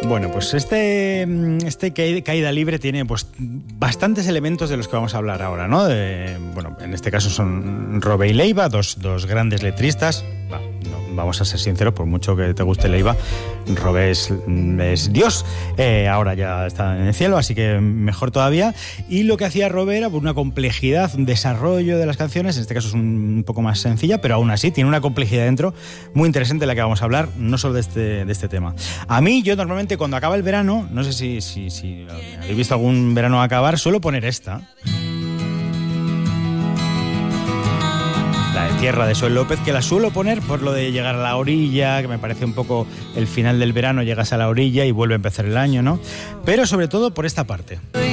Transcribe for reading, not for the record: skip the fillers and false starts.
Bueno, pues este Caída Libre tiene pues bastantes elementos de los que vamos a hablar ahora, ¿no? Bueno, en este caso son Robé y Leiva, dos grandes letristas. Vamos a ser sinceros, por mucho que te guste Leiva, Robé es Dios. Ahora ya está en el cielo, así que mejor todavía. Y lo que hacía Robé era una complejidad, un desarrollo de las canciones. En este caso es un poco más sencilla, pero aún así tiene una complejidad dentro muy interesante de la que vamos a hablar, no solo de este tema. A mí, yo normalmente cuando acaba el verano, no sé si habéis visto algún verano acabar, suelo poner esta. La de Tierra, de Soel López, que la suelo poner por lo de llegar a la orilla, que me parece un poco el final del verano, llegas a la orilla y vuelve a empezar el año, ¿no? Pero sobre todo por esta parte.